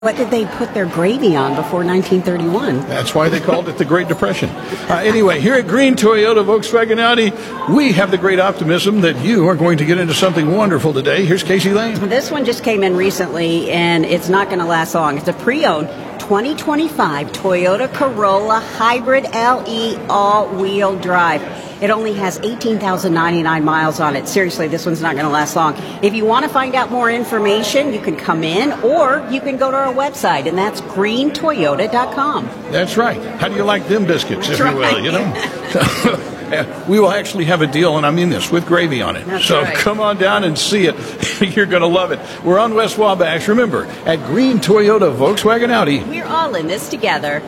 What did they put their gravy on before 1931? That's why they called it the Great Depression. Anyway, here at Green Toyota Volkswagen Audi, we have the great optimism that you are going to get into something wonderful today. Here's Casey Lane. This one just came in recently, and it's not going to last long. It's a pre-owned 2025 Toyota Corolla Hybrid LE all-wheel drive. It only has 18,099 miles on it. Seriously, this one's not going to last long. If you want to find out more information, you can come in or you can go to our website, and that's greentoyota.com. That's right. How do you like them biscuits, if you will, you know? We will actually have a deal, and I mean this, with gravy on it. That's so right. Come on down and see it. You're going to love it. We're on West Wabash. Remember, at Green Toyota Volkswagen Audi. We're all in this together.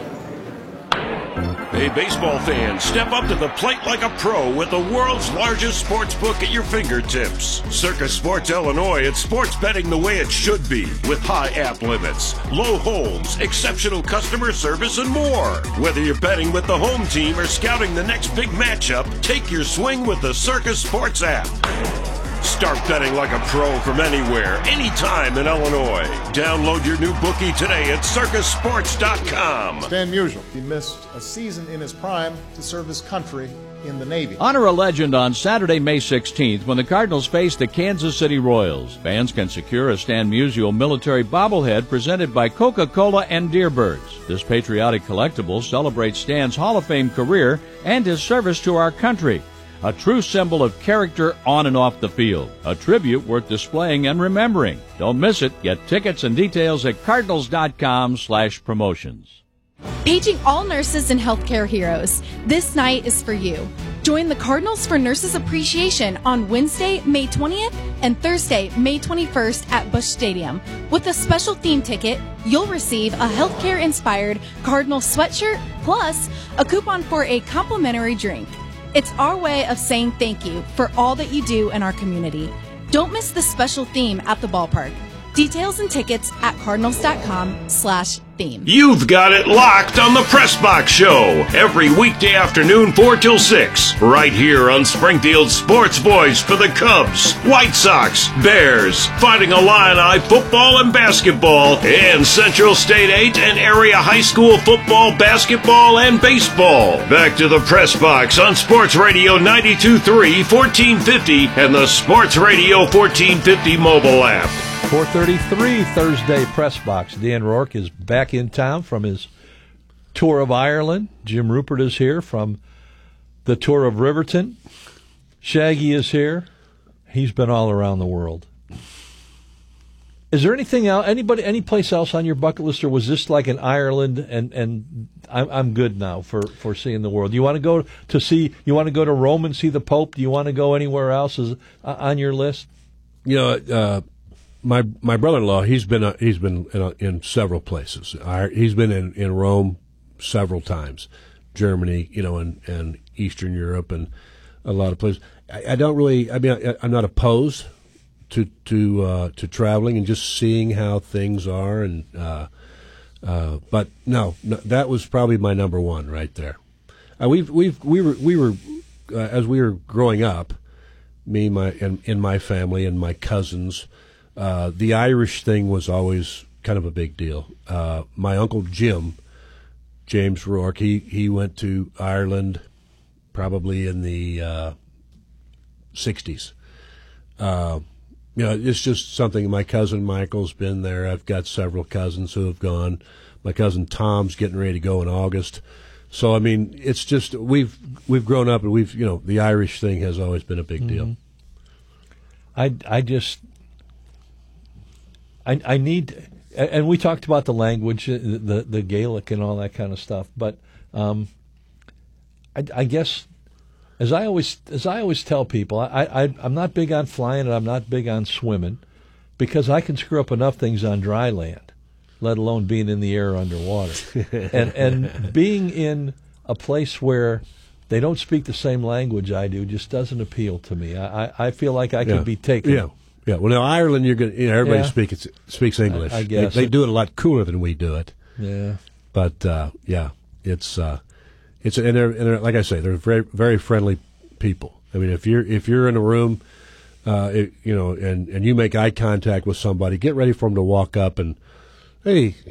Hey, baseball fans, step up to the plate like a pro with the world's largest sports book at your fingertips. Circus Sports Illinois, it's sports betting the way it should be, with high app limits, low holds, exceptional customer service, and more. Whether you're betting with the home team or scouting the next big matchup, take your swing with the Circus Sports app. Start betting like a pro from anywhere, anytime in Illinois. Download your new bookie today at circusports.com. Stan Musial, he missed a season in his prime to serve his country in the Navy. Honor a legend on Saturday, May 16th when the Cardinals face the Kansas City Royals. Fans can secure a Stan Musial military bobblehead presented by Coca-Cola and Deerbirds. This patriotic collectible celebrates Stan's Hall of Fame career and his service to our country. A true symbol of character on and off the field. A tribute worth displaying and remembering. Don't miss it. Get tickets and details at cardinals.com/promotions. Paging all nurses and healthcare heroes. This night is for you. Join the Cardinals for Nurses Appreciation on Wednesday, May 20th and Thursday, May 21st at Busch Stadium. With a special theme ticket, you'll receive a healthcare-inspired Cardinal sweatshirt plus a coupon for a complimentary drink. It's our way of saying thank you for all that you do in our community. Don't miss the special theme at the ballpark. Details and tickets at cardinals.com/theme. You've got it locked on the Press Box Show every weekday afternoon 4 till 6, right here on Springfield's sports voice for the Cubs, White Sox, Bears, Fighting Illini football and basketball, and Central State 8 and area high school football, basketball, and baseball. Back to the Press Box on Sports Radio 92.3, 1450, and the Sports Radio 1450 mobile app. 4:33 Thursday Press Box. Dan Rourke is back in town from his tour of Ireland. Jim Rupert is here from the tour of Riverton. Shaggy is here. He's been all around the world. Is there anything else, any place else on your bucket list, or was this like an Ireland and I'm good now for seeing the world? Do you want to go to see? You want to go to Rome and see the Pope? Do you want to go anywhere else on your list? You know. My brother-in-law, he's been in several places. He's been in Rome several times, Germany, and Eastern Europe, and a lot of places. I don't really. I mean, I'm not opposed to traveling and just seeing how things are, and but no, that was probably my number one right there. We were as we were growing up, me, and my family and my cousins. The Irish thing was always kind of a big deal. My uncle James Rourke, he went to Ireland probably in the 60s. It's just something. My cousin Michael's been there. I've got several cousins who have gone. My cousin Tom's getting ready to go in August. So I mean, it's just we've grown up, and the Irish thing has always been a big deal. I need, and we talked about the language, the Gaelic and all that kind of stuff. But I guess, as I always tell people, I'm not big on flying and I'm not big on swimming, because I can screw up enough things on dry land, let alone being in the air or underwater. and being in a place where they don't speak the same language I do just doesn't appeal to me. I feel like I could be taken. Yeah. Yeah, well, now Ireland, everybody speaks English. I guess they do it a lot cooler than we do it. Yeah, but it's and like I say, they're very, very friendly people. I mean, if you're in a room, and you make eye contact with somebody, get ready for them to walk up and hey,